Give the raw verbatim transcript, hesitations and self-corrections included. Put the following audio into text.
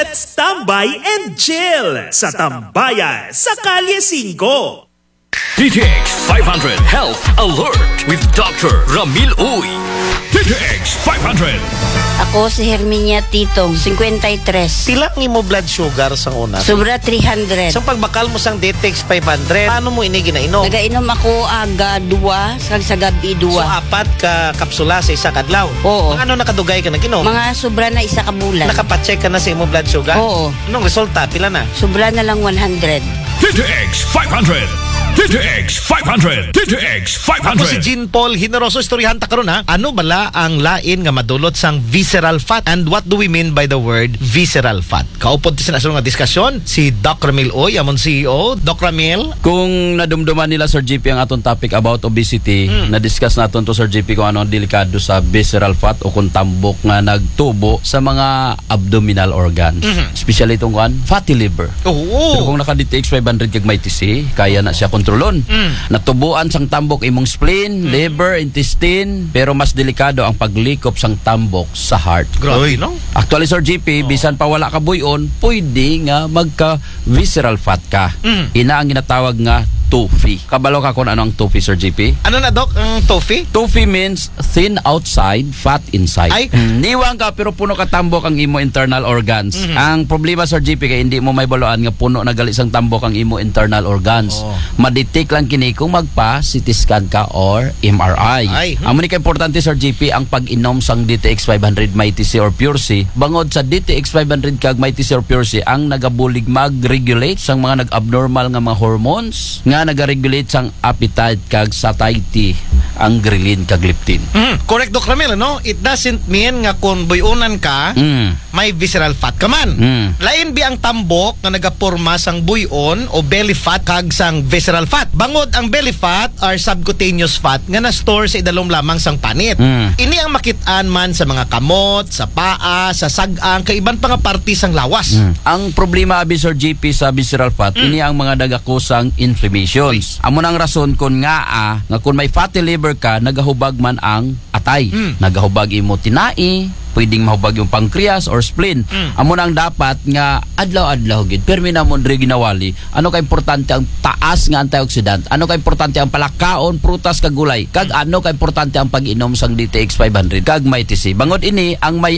Let's tambay and chill sa Tambayan sa Kalye five. D T X five hundred Health Alert with Doctor Ramil Uy. D T X five hundred. Ako si Herminia Titong, fifty-three. Pila ang imo blood sugar sa una? Sobra three hundred. So pagbakal mo sang D T X five hundred, paano mo ini ginainom? Nagainom ako aga dua, kag sa gabi So dua. apat ka kapsula sa isa kadlaw. Oo. Ano nakadugay ka naginom? Mga sobra na isa ka bulan. Nakapacheck ka na sa imo blood sugar? Oo. Anong resulta? Pila na? Sobra na lang one hundred. D T X five hundred. D T X five hundred. D T X five Ako si hundred. Jean Paul Hineroso, istoryahan ta karon ha. Ano bala ang lain nga madulot sang visceral fat and what do we mean by the word visceral fat? Kaupod ti sinasunod nga diskusyon si Doc Ramil Uy, amon C E O. Doc Ramil, Kung nadumduman nila Sir G P ang atong topic about obesity, Mm. na-discuss naton to Sir G P kung ano ang delikado sa visceral fat o kung tambok nga nagtubo sa mga abdominal organs. Mhm. Especially itong kan, fatty liver. Pero oo. kung naka-D T X five hundred kag may T C, kaya na siya kontrolon. Mm. Natubuan sang tambok imong spleen, liver, intestine, pero mas delikado ang paglikop sang tambok sa heart. Grabe, no? Actually, Sir G P, bisan pa wala ka buyon, pwede nga magka-visceral fat ka. Mm. Ina ang ginatawag nga tofu. Kabalo ka kung ano ang tofu, Sir G P? Ano na, Doc? Ang tofu? Tofu means thin outside, fat inside. Ay. Mm, niwang ka pero puno ka tambok ang imo internal organs. Mhm. Ang problema, Sir G P, kay hindi mo may baloan nga puno na gali sang tambok ang imo internal organs. Oh. Madetect lang kini kung magpa-C T scan ka or M R I. Ay. Amo ni ka importante, Sir G P, ang pag-inom sang D T X five hundred may T C or Pure C. Bangod sa D T X five hundred kag may T C or Pure C ang nagabulig mag-regulate sang mga nag-abnormal nga mga hormones nga nagaregulate sang appetite kag satiety, ang ghrelin kag leptin. Mm. Correct, Doc Ramil, no? It doesn't mean nga kung buyunan ka, Mm. may visceral fat ka man. Mm. Lain bi ang tambok nga nagaporma sang buyon o belly fat kag sang visceral fat. Bangod ang belly fat or subcutaneous fat nga na-store sa idalom lamang sang panit. Mm. Ini ang makitaan man sa mga kamot, sa paa, sa sagang, kaiban pa nga parte sang lawas. Mm. Ang problema abi Sir G P sa visceral fat, ini ang mga dagakosang inflammations. Amo nang rason kun nga ah, nga kun may fatty liver ka, nagahubag man ang atay. Mm. Nagahubag imo tinai, pwedeng mahubag yung pancreas or spleen. Mm. Amo nang dapat nga adlaw-adlaw gid. Permi na mo diri ginawali. Ano ka importante ang taas nga antioxidant? Ano ka importante ang palakaon, prutas kag gulay? Kag ano ka importante ang pag-inom sang D T X five hundred kag may T C? Bangod ini ang may